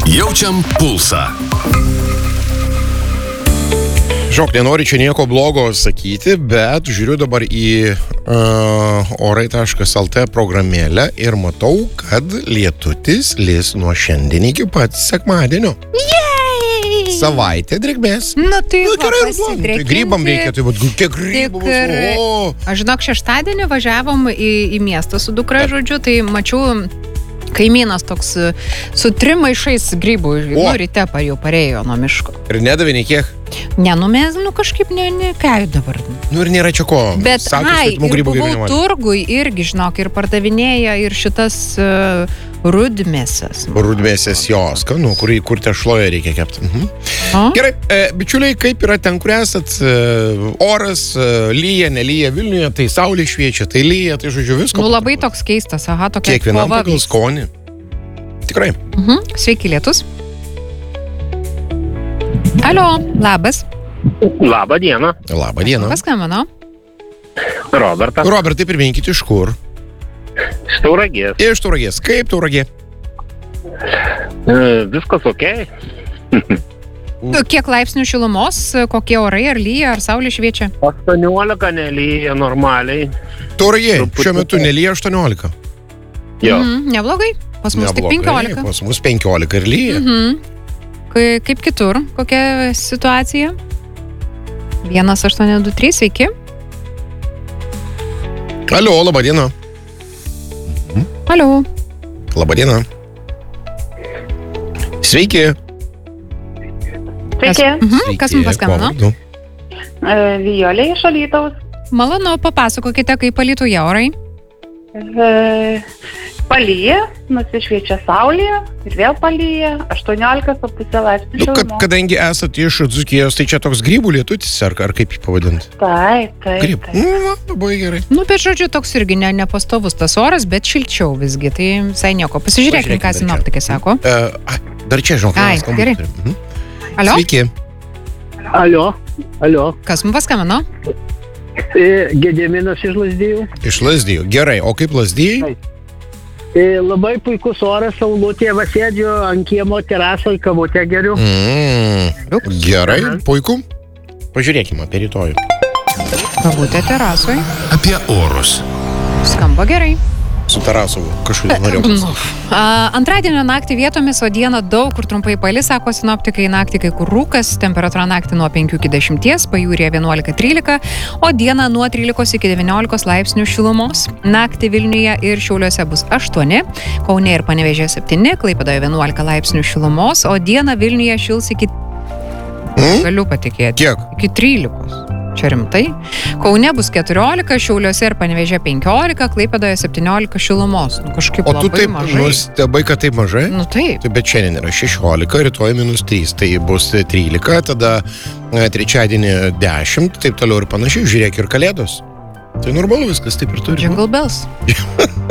Jaučiam pulsą. Žinok, nenoriu čia nieko blogo sakyti, bet žiūriu dabar į orai.lt programėlę ir matau, kad lietutis lis nuo šiandien iki pat sekmadienio. Savaitė drėgmės. Na tai gerai, tai grybam reikia, tai vat, kiek grybų bus. Aš žinok, šeštadienį važiavom į miestą su dukra, žodžiu, tai mačiau kaimynas toks su 3 maišais grybų, ryte jau parėjo nuo miško. Ir nedavė nei kiek? Nenumės, kažkaip ką dabar. Ir nėra čia ko. Bet, ir buvau turgui irgi, žinok, ir pardavinėja ir šitas rudmėsas. Rudmėsės jos, kur tešloje reikia kepti. Gerai, bičiuliai, kaip yra ten, kur esat, oras, lyja, nelyja Vilniuje, tai saulė šviečia, tai lyja, tai žodžiu visko. Labai toks keistas, tokia kiekvienam pagal skonį. Tikrai. Sveiki, lietus. Alio, labas. Labą dieną. Labą dieną. Paskambino. Robertas. Robertai, priminkite iš kur? Iš Tauragės. Iš Tauragės. Kaip Tauragė? Viskas okei. Kiek laipsnių šilumos, kokie orai, ar lyja, ar saulė šviečia? 18 nelyja normaliai. Tauragė, šiuo metu nelyja 18. Jo. Neblogai. Pas mus tik 15. Pas mus 15 ir lyja. Kaip kitur, kokia situacija? 1823, sveiki. Alio, laba diena. Alio. Laba diena. Sveiki. Sveiki. Kas mums paskambino? Vijolė iš Alytaus. Malonu, papasakokite, kaip Alytuje orai. Palyja, nusišviečia saulė ir vėl palyja, 18,5 laipsnių šilumos. Kadangi esat iš Dzūkijos, tai čia toks grybų lietutis, ar kaip jį pavadinti? Taip. Labai gerai. Bet žodžiu, toks irgi nepastovus tas oras, bet šilčiau visgi, tai visai nieko. Pasižiūrėkime, ką sinoptikai sako. Dar čia, žinok, gerai. Alio? Sveiki. Alio. Kas mums paskambino? Gediminas iš Lazdijų. Iš Lazdijų. Gerai, o kaip Lazdijai? Labai puikus oras, saulutė, vasėdžiu ant kiemo terasoje, kavutę geriu. Gerai, puiku. Pažiūrėkime apie rytojų. Kavutė terasoje. Apie orus. Skamba gerai. Su Tarasovu kažkaip norėjau. Antradienio naktį vietomis, o dieną daug kur trumpai palis, sako sinoptikai, naktį kai kur rūkas, temperatūra naktį nuo 5 iki 10, pajūryje 11-13, o dieną nuo 13 iki 19 laipsnių šilumos. Naktį Vilniuje ir Šiauliuose bus 8, Kaune ir Panevėžyje 7, Klaipėdoje 11 laipsnių šilumos, o dieną Vilniuje šils iki... Galiu patikėti. Kiek? Iki 13. Čia rimtai. Kaune bus 14, Šiauliuose ir Panevėžyje 15, Klaipėdoje 17 šilumos. Kažkaip o tu labai taip mažai. Nustebai, kad taip mažai? Taip. Bet šiandien yra 16, rytoj -3, tai bus 13, tada trečiadienį 10, taip toliau ir panašiai. Žiūrėk ir kalėdos. Tai normalu viskas, taip ir turi. Jingle bells.